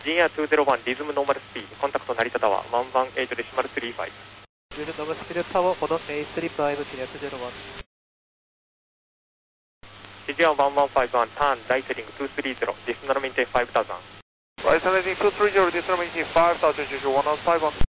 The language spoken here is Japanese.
GR201 リズムノーマルスピード、コンタクト成田タワー、118デシマル35。 リズムノーマルスピードタワー、この835、シリアス01。 CGR1151, turn, right heading 230, descend maintain 5000. Right heading 230, descend maintain 5000, 151.